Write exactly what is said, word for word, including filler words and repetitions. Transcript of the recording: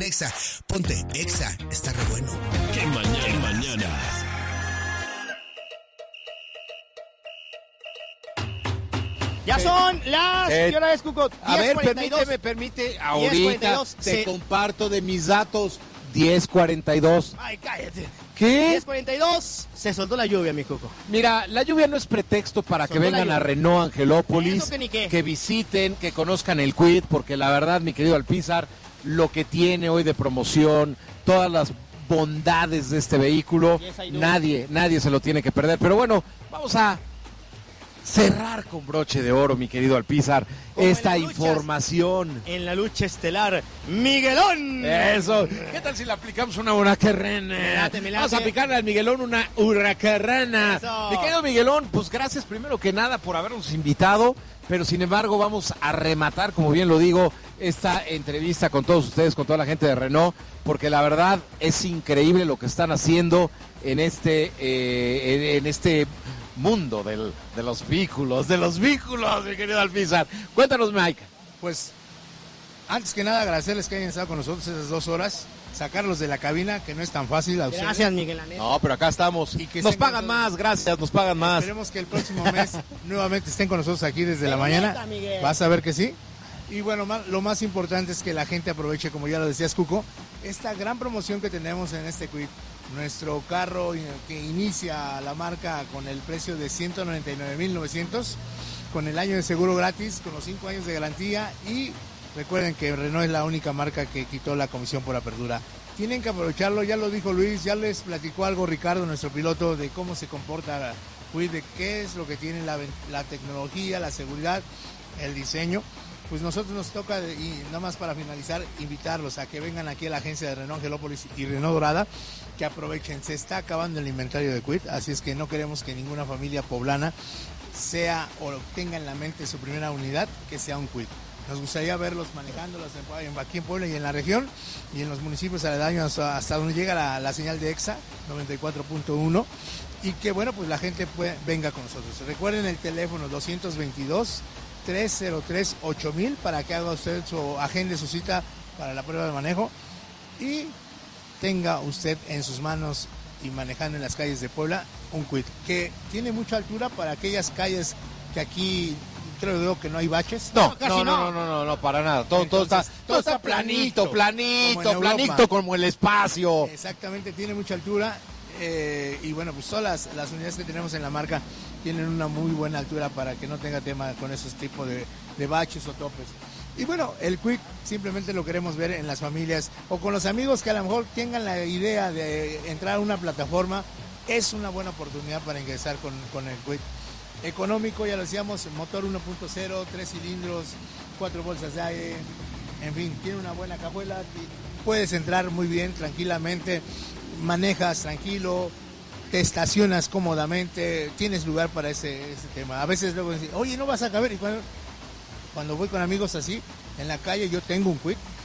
Exa. Ponte Exa, está re bueno. Que mañana, que mañana. Ya son las... Eh, ¿Qué hora es, Cuco? A ver, diez cuarenta y dos. permíteme, permite. Ahorita cuarenta y dos, te se- comparto de mis datos. diez cuarenta y dos. Ay, cállate. ¿Qué? diez cuarenta y dos. Se soltó la lluvia, mi Cuco. Mira, la lluvia no es pretexto para que Soltó la vengan a lluvia. Renault Angelópolis, Eso que ni qué. que visiten, que conozcan el Quid, porque la verdad, mi querido Alpizar, lo que tiene hoy de promoción, todas las bondades de este vehículo, Yes, I do. nadie, nadie se lo tiene que perder. Pero bueno, vamos a cerrar con broche de oro, mi querido Alpizar, Como en esta las luchas. información. En la lucha estelar, Miguelón. Eso. ¿Qué tal si le aplicamos una huracarrana? Me late, me late. Vamos a aplicarle al Miguelón una huracarana. Eso. Mi querido Miguelón, pues gracias primero que nada por habernos invitado, pero sin embargo vamos a rematar, como bien lo digo, esta entrevista con todos ustedes, con toda la gente de Renault, porque la verdad es increíble lo que están haciendo en este, eh, en, en este mundo del, de los vehículos, de los vehículos, mi querido Alpizar. Cuéntanos, Mike. Pues, antes que nada, agradecerles que hayan estado con nosotros esas dos horas, sacarlos de la cabina, que no es tan fácil a ustedes. Gracias, Miguel Anel. No, pero acá estamos. Y que Nos estén pagan con más, gracias, nos pagan más. Esperemos que el próximo mes nuevamente estén con nosotros aquí desde la Pero mañana. neta, Miguel. Vas a ver que sí. Y bueno, ma- lo más importante es que la gente aproveche, como ya lo decías, Cuco, esta gran promoción que tenemos en este Quid. Nuestro carro eh, que inicia la marca con el precio de ciento noventa y nueve mil novecientos, con el año de seguro gratis, con los cinco años de garantía, y recuerden que Renault es la única marca que quitó la comisión por apertura. Tienen que aprovecharlo, ya lo dijo Luis, ya les platicó algo Ricardo, nuestro piloto, de cómo se comporta Quid, de qué es lo que tiene la, ven- la tecnología, la seguridad, el diseño. Pues nosotros nos toca, de- y nada más para finalizar, invitarlos a que vengan aquí a la agencia de Renault Angelópolis y Renault Dorada, que aprovechen. Se está acabando el inventario de Quid, así es que no queremos que ninguna familia poblana sea o tenga en la mente su primera unidad que sea un Quid. Nos gustaría verlos manejándolos en- en- aquí en Puebla y en la región y en los municipios aledaños hasta, hasta donde llega la, la señal de Exa noventa y cuatro punto uno, y que bueno, pues la gente puede- venga con nosotros. Recuerden el teléfono doscientos veintidós, trescientos tres, ocho mil para que haga usted su agende su cita para la prueba de manejo y tenga usted en sus manos y manejando en las calles de Puebla un Quid que tiene mucha altura para aquellas calles que aquí creo yo que no hay baches. No, casi no, no, no. no, no, no, no, para nada. Todo, todo Entonces, está, todo todo está está planito, planito, planito, como en planito Europa. como el espacio. Exactamente, tiene mucha altura eh, y bueno, pues todas las, las unidades que tenemos en la marca tienen una muy buena altura para que no tenga tema con esos tipos de, de baches o topes. Y bueno, el Quid simplemente lo queremos ver en las familias o con los amigos que a lo mejor tengan la idea de entrar a una plataforma. Es una buena oportunidad para ingresar con, con el Quid. Económico, ya lo decíamos, motor uno punto cero, tres cilindros, cuatro bolsas de aire, en fin, tiene una buena cajuela, ti- puedes entrar muy bien, tranquilamente, manejas tranquilo, te estacionas cómodamente, tienes lugar para ese, ese tema. A veces luego dicen, oye, no vas a caber, y cuando, cuando voy con amigos así, en la calle yo tengo un Quid,